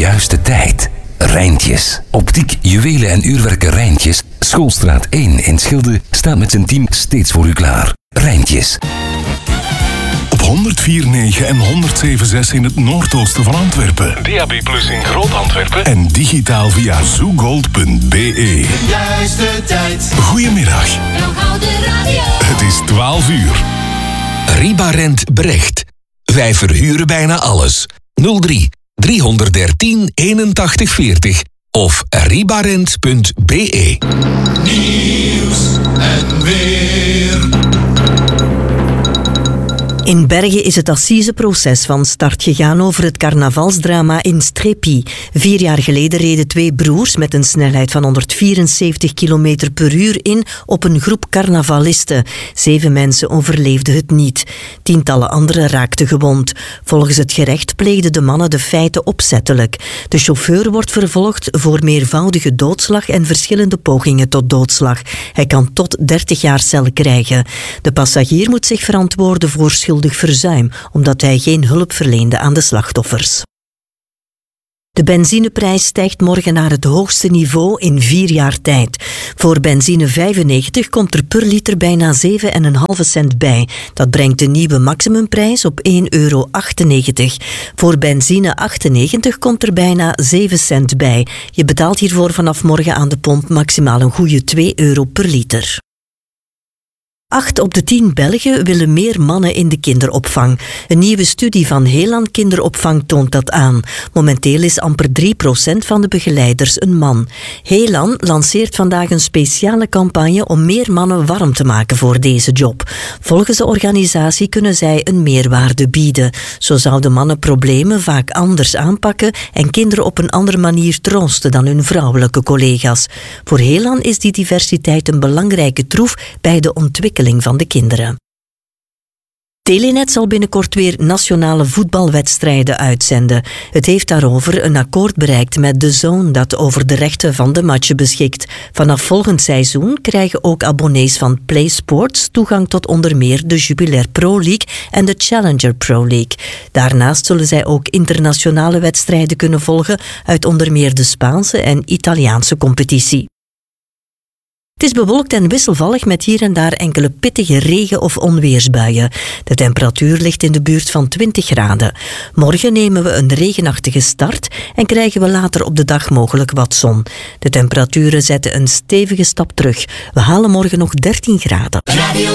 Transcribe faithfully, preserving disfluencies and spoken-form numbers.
juiste tijd. Rijntjes. Optiek, juwelen en uurwerken Rijntjes. Schoolstraat één in Schilde staat met zijn team steeds voor u klaar. Rijntjes. Op honderdvier komma negen en honderdzeven komma zes in het noordoosten van Antwerpen. D A B plus in Groot-Antwerpen. En digitaal via zoogold punt b e. Juiste tijd. Goedemiddag. Het is twaalf uur. Ribarent Brecht. Wij verhuren bijna alles. nul drie driehonderddertien eenentachtig veertig of ribarent punt b e. Nieuws en weer. In Bergen is het assiseproces van start gegaan over het carnavalsdrama in Strepi. Vier jaar geleden reden twee broers met een snelheid van honderdvierenzeventig kilometer per uur in op een groep carnavalisten. Zeven mensen overleefden het niet. Tientallen anderen raakten gewond. Volgens het gerecht pleegden de mannen de feiten opzettelijk. De chauffeur wordt vervolgd voor meervoudige doodslag en verschillende pogingen tot doodslag. Hij kan tot dertig jaar cel krijgen. De passagier moet zich verantwoorden voor schuld verzuim, omdat hij geen hulp verleende aan de slachtoffers. De benzineprijs stijgt morgen naar het hoogste niveau in vier jaar tijd. Voor benzine vijfennegentig komt er per liter bijna zeven komma vijf cent bij. Dat brengt de nieuwe maximumprijs op één euro achtennegentig. Voor benzine achtennegentig komt er bijna zeven cent bij. Je betaalt hiervoor vanaf morgen aan de pomp maximaal een goede twee euro per liter. Acht op de tien Belgen willen meer mannen in de kinderopvang. Een nieuwe studie van Helan Kinderopvang toont dat aan. Momenteel is amper drie procent van de begeleiders een man. Helan lanceert vandaag een speciale campagne om meer mannen warm te maken voor deze job. Volgens de organisatie kunnen zij een meerwaarde bieden. Zo zouden mannen problemen vaak anders aanpakken en kinderen op een andere manier troosten dan hun vrouwelijke collega's. Voor Helan is die diversiteit een belangrijke troef bij de ontwikkeling van de kinderen. Telenet zal binnenkort weer nationale voetbalwedstrijden uitzenden. Het heeft daarover een akkoord bereikt met D A Z N dat over de rechten van de matchen beschikt. Vanaf volgend seizoen krijgen ook abonnees van Play Sports toegang tot onder meer de Jubilair Pro League en de Challenger Pro League. Daarnaast zullen zij ook internationale wedstrijden kunnen volgen uit onder meer de Spaanse en Italiaanse competitie. Het is bewolkt en wisselvallig met hier en daar enkele pittige regen- of onweersbuien. De temperatuur ligt in de buurt van twintig graden. Morgen nemen we een regenachtige start en krijgen we later op de dag mogelijk wat zon. De temperaturen zetten een stevige stap terug. We halen morgen nog dertien graden. Radio